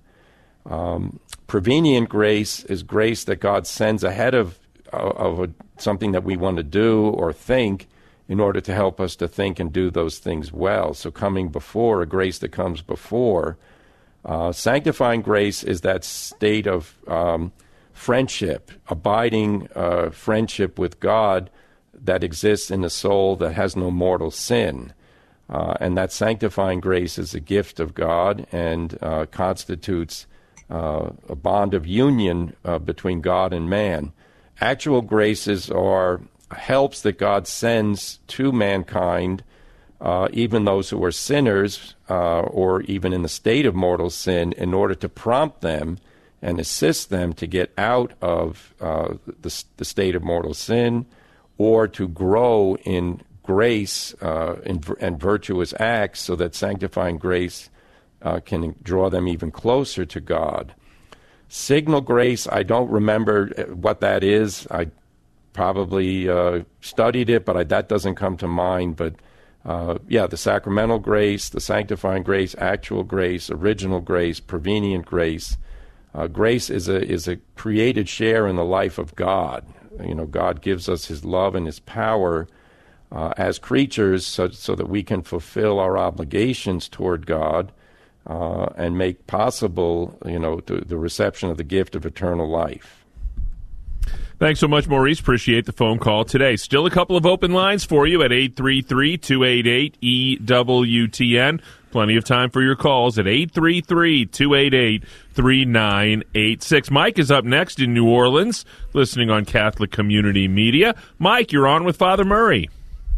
Um, prevenient grace is grace that God sends ahead of of a, something that we want to do or think, in order to help us to think and do those things well. So coming before, a grace that comes before. Uh, sanctifying grace is that state of um, friendship, abiding uh, friendship with God that exists in a soul that has no mortal sin. Uh, and that sanctifying grace is a gift of God and uh, constitutes uh, a bond of union uh, between God and man. Actual graces are helps that God sends to mankind, uh, even those who are sinners uh, or even in the state of mortal sin, in order to prompt them and assist them to get out of uh, the, the state of mortal sin, or to grow in grace uh, in, and virtuous acts, so that sanctifying grace uh, can draw them even closer to God. Signal grace, I don't remember what that is. I probably uh, studied it, but I, that doesn't come to mind. But uh, yeah, the sacramental grace, the sanctifying grace, actual grace, original grace, prevenient grace. Uh, grace is a is a created share in the life of God. You know, God gives us His love and His power uh, as creatures, so so that we can fulfill our obligations toward God uh, and make possible, you know, the, the reception of the gift of eternal life. Thanks so much, Maurice. Appreciate the phone call today. Still a couple of open lines for you at eight three three, two eight eight, E W T N. Plenty of time for your calls at eight three three, two eight eight, three nine eight six. Mike is up next in New Orleans, listening on Catholic Community Media. Mike, you're on with Father Murray.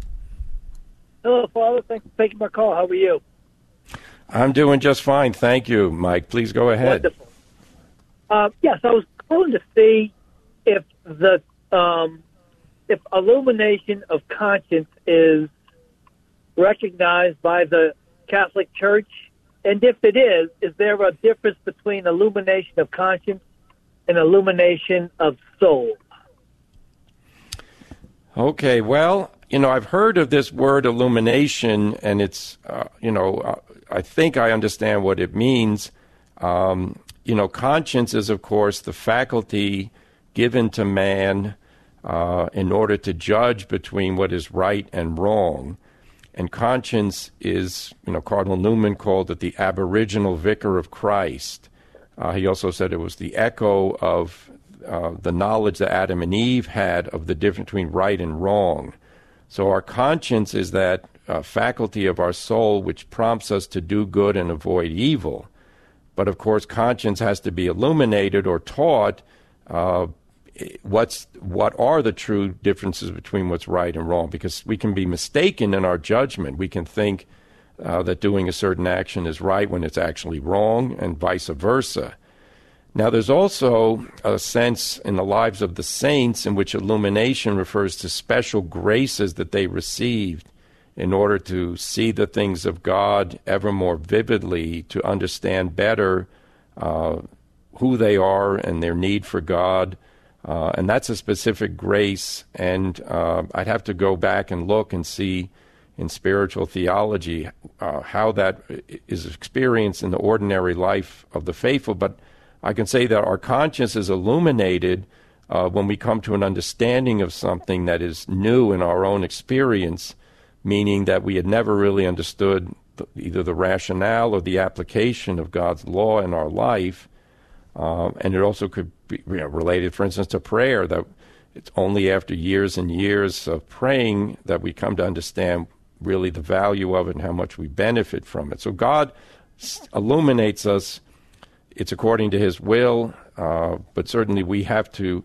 Hello, Father. Thanks for taking my call. How are you? I'm doing just fine. Thank you, Mike. Please go ahead. Wonderful. Uh, yes, I was calling to see if the um, if illumination of conscience is recognized by the Catholic Church, and if it is, is there a difference between illumination of conscience and illumination of soul? Okay, well, you know, I've heard of this word illumination, and it's, uh, you know, uh, I think I understand what it means. Um, you know, conscience is, of course, the faculty given to man uh, in order to judge between what is right and wrong. And conscience is, you know, Cardinal Newman called it the aboriginal vicar of Christ. Uh, he also said it was the echo of uh, the knowledge that Adam and Eve had of the difference between right and wrong. So our conscience is that uh, faculty of our soul which prompts us to do good and avoid evil. But, of course, conscience has to be illuminated or taught uh, what's what are the true differences between what's right and wrong, because we can be mistaken in our judgment. We can think uh, that doing a certain action is right when it's actually wrong, and vice versa. Now, there's also a sense in the lives of the saints in which illumination refers to special graces that they received in order to see the things of God ever more vividly, to understand better uh, who they are and their need for God. Uh, and that's a specific grace, and uh, I'd have to go back and look and see in spiritual theology uh, how that is experienced in the ordinary life of the faithful. But I can say that our conscience is illuminated uh, when we come to an understanding of something that is new in our own experience, meaning that we had never really understood the, either the rationale or the application of God's law in our life. Uh, and it also could be, you know, related, for instance, to prayer, that it's only after years and years of praying that we come to understand really the value of it and how much we benefit from it. So God illuminates us. It's according to His will, uh, but certainly we have to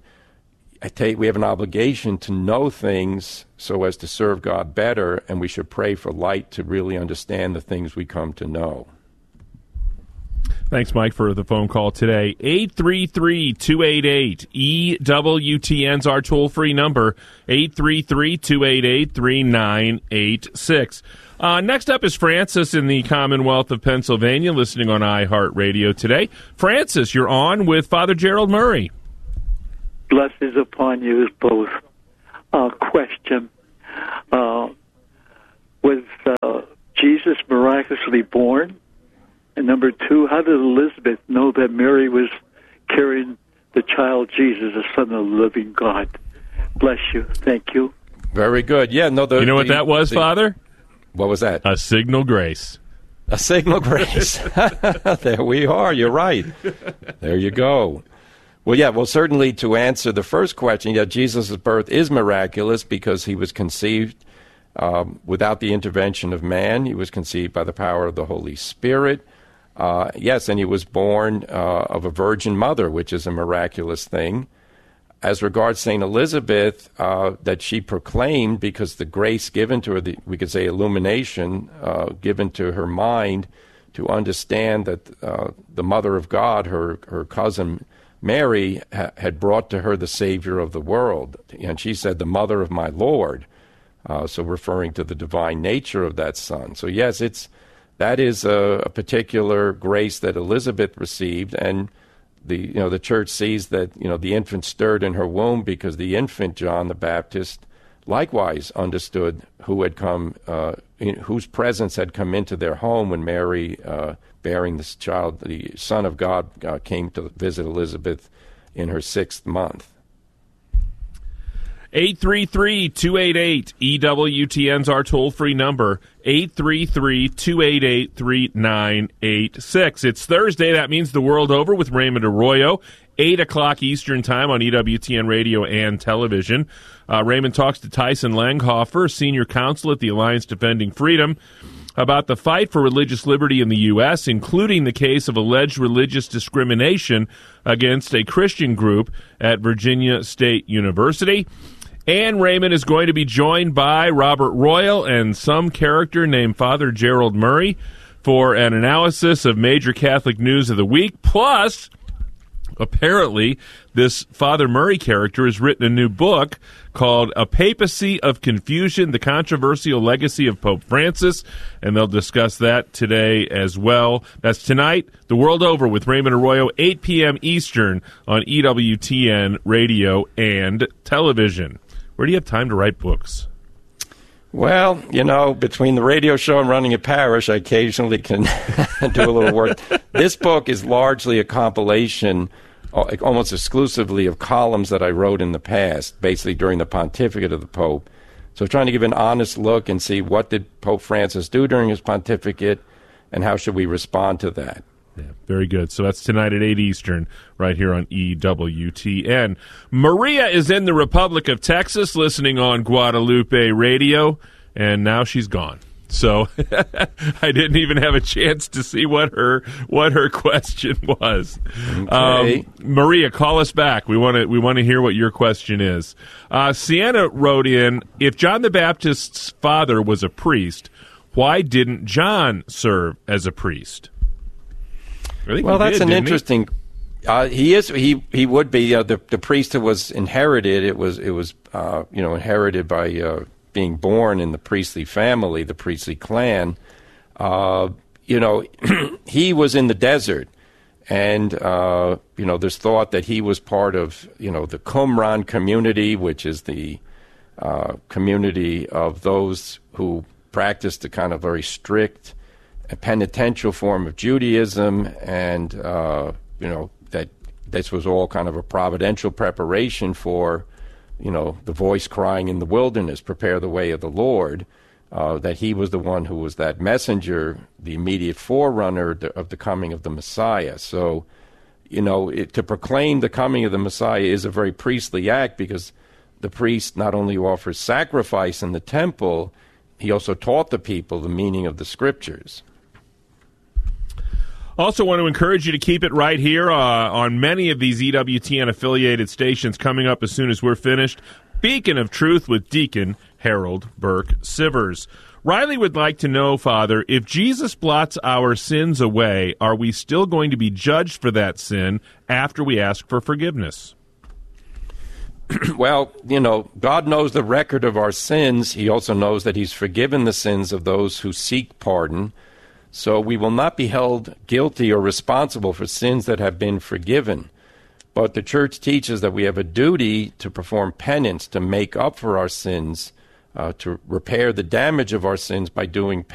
take, we have an obligation to know things so as to serve God better, and we should pray for light to really understand the things we come to know. Thanks, Mike, for the phone call today. eight three three, two eight eight, E W T N's our toll-free number, eight three three, two eight eight, three nine eight six. Uh, next up is Francis in the Commonwealth of Pennsylvania, listening on iHeartRadio today. Francis, you're on with Father Gerald Murray. Blessings upon you both. Uh, question. Uh, was uh, Jesus miraculously born? And number two, how did Elizabeth know that Mary was carrying the child Jesus, the Son of the living God? Bless you. Thank you. Very good. Yeah, no. The, you know what the, that was, the, Father? What was that? A signal grace. A signal grace. There we are. You're right. There you go. Well, yeah, well, certainly to answer the first question, yeah, Jesus' birth is miraculous because he was conceived um, without the intervention of man. He was conceived by the power of the Holy Spirit. Uh, yes, and he was born uh, of a virgin mother, which is a miraculous thing. As regards Saint Elizabeth, uh, that she proclaimed, because the grace given to her, the, we could say illumination, uh, given to her mind to understand that uh, the Mother of God, her, her cousin Mary, ha- had brought to her the Savior of the world. And she said, the Mother of my Lord, uh, so referring to the divine nature of that Son. So yes, it's that is a, a particular grace that Elizabeth received, and the you know the Church sees that you know the infant stirred in her womb because the infant John the Baptist likewise understood who had come, uh, in, whose presence had come into their home when Mary, uh, bearing this child, the Son of God, uh, came to visit Elizabeth in her sixth month. eight three three, two eight eight, E W T N's our toll-free number, eight three three, two eight eight, three nine eight six. It's Thursday. That means the world over with Raymond Arroyo, eight o'clock Eastern Time on E W T N Radio and television. Uh, Raymond talks to Tyson Langhofer, senior counsel at the Alliance Defending Freedom, about the fight for religious liberty in the U S, including the case of alleged religious discrimination against a Christian group at Virginia State University. And Raymond is going to be joined by Robert Royal and some character named Father Gerald Murray for an analysis of major Catholic news of the week. Plus, apparently, this Father Murray character has written a new book called A Papacy of Confusion, The Controversial Legacy of Pope Francis, and they'll discuss that today as well. That's tonight, the world over with Raymond Arroyo, eight p.m. Eastern on E W T N Radio and television. Where do you have time to write books? Well, you know, between the radio show and running a parish, I occasionally can do a little work. This book is largely a compilation, almost exclusively, of columns that I wrote in the past, basically during the pontificate of the Pope. So trying to give an honest look and see what did Pope Francis do during his pontificate and how should we respond to that. Yeah, very good. So that's tonight at eight Eastern, right here on E W T N. Maria is in the Republic of Texas, listening on Guadalupe Radio, and now she's gone. So I didn't even have a chance to see what her what her question was. Okay. Um, Maria, call us back. We want to we want to hear what your question is. Uh, Sienna wrote in, if John the Baptist's father was a priest, why didn't John serve as a priest? Well, that's did, an interesting. He? Uh, he is. He he would be uh, the the priesthood was inherited. It was it was uh, you know inherited by uh, being born in the priestly family, the priestly clan. Uh, you know, he was in the desert, and uh, you know, there's thought that he was part of you know the Qumran community, which is the uh, community of those who practiced a kind of very strict a penitential form of Judaism, and uh, you know that this was all kind of a providential preparation for, you know, the voice crying in the wilderness, prepare the way of the Lord. Uh, that he was the one who was that messenger, the immediate forerunner of the coming of the Messiah. So, you know, it, to proclaim the coming of the Messiah is a very priestly act because the priest not only offers sacrifice in the temple, he also taught the people the meaning of the Scriptures. Also want to encourage you to keep it right here uh, on many of these E W T N-affiliated stations coming up as soon as we're finished. Beacon of Truth with Deacon Harold Burke Sivers. Riley would like to know, Father, if Jesus blots our sins away, are we still going to be judged for that sin after we ask for forgiveness? Well, you know, God knows the record of our sins. He also knows that he's forgiven the sins of those who seek pardon. So we will not be held guilty or responsible for sins that have been forgiven. But the church teaches that we have a duty to perform penance, to make up for our sins, uh, to repair the damage of our sins by doing